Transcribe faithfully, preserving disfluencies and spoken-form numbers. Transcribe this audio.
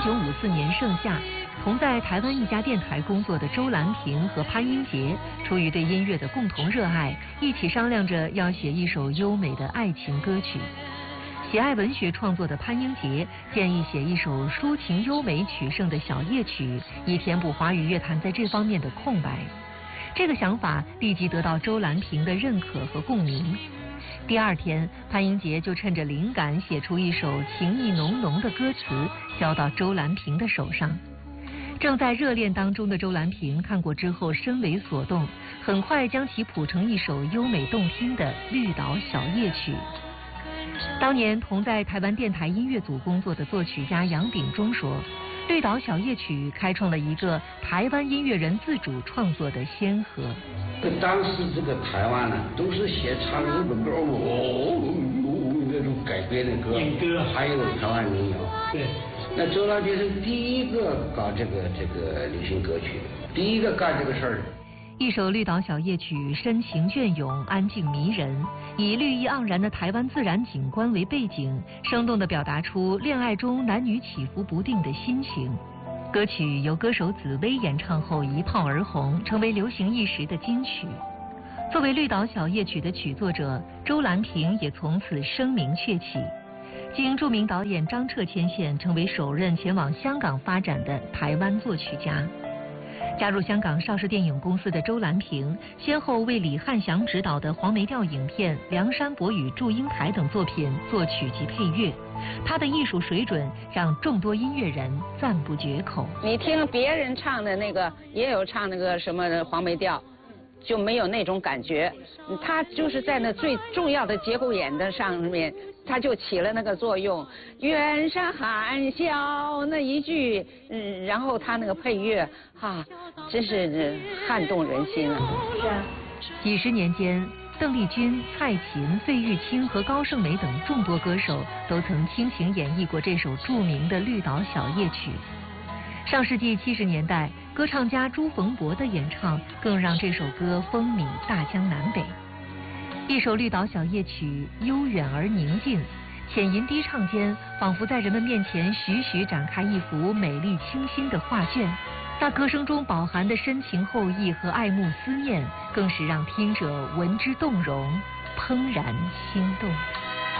九五四年盛夏，同在台湾一家电台工作的周兰萍和潘英杰，出于对音乐的共同热爱，一起商量着要写一首优美的爱情歌曲。喜爱文学创作的潘英杰建议写一首抒情优美曲圣的小夜曲，以填补华语乐坛在这方面的空白。这个想法立即得到周兰萍的认可和共鸣。第二天，潘英杰就趁着灵感写出一首情意浓浓的歌词，交到周兰萍的手上。正在热恋当中的周兰萍看过之后深为所动，很快将其谱成一首优美动听的《绿岛小夜曲》。当年同在台湾电台音乐组工作的作曲家杨炳忠说，《绿岛小夜曲》开创了一个台湾音乐人自主创作的先河。 当时这个台湾呢，都是先唱日本歌，哦，那种改编的歌， 民歌， 还有台湾民谣。 对。 那周兰萍是第一个搞这个这个流行歌曲，第一个干这个事儿。 一首《绿岛小夜曲》深情隽永，安静迷人，以绿意盎然的台湾自然景观为背景，生动地表达出恋爱中男女起伏不定的心情。歌曲由歌手紫薇演唱后一炮而红，成为流行一时的金曲。作为《绿岛小夜曲》的曲作者，周兰萍也从此声名鹊起，经著名导演张彻牵线，成为首任前往香港发展的台湾作曲家。加入香港邵氏电影公司的周兰萍，先后为李翰祥执导的黄梅调影片《梁山伯与祝英台》等作品作曲及配乐。他的艺术水准让众多音乐人赞不绝口。 你听别人唱的那个，也有唱那个什么黄梅调，就没有那种感觉。他就是在那最重要的节骨眼的上面，他就起了那个作用。远山含笑那一句，嗯，然后他那个配乐，哈、啊，真是撼动人心啊！是啊。 几十年间，邓丽君、蔡琴、费玉清和高胜美等众多歌手都曾倾情演绎过这首著名的《绿岛小夜曲》。上世纪七十年代，歌唱家朱逢博的演唱更让这首歌风靡大江南北。一首《绿岛小夜曲》悠远而宁静，浅吟低唱间，仿佛在人们面前徐徐展开一幅美丽清新的画卷。那歌声中饱含的深情厚意和爱慕思念，更是让听者闻之动容，怦然心动。